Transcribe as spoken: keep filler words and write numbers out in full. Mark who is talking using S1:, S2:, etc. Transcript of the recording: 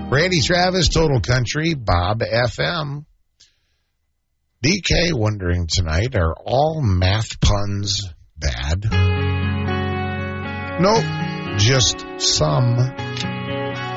S1: Randy Travis, Total Country, Bob F M. D K wondering tonight, are all math puns bad? Nope, just some.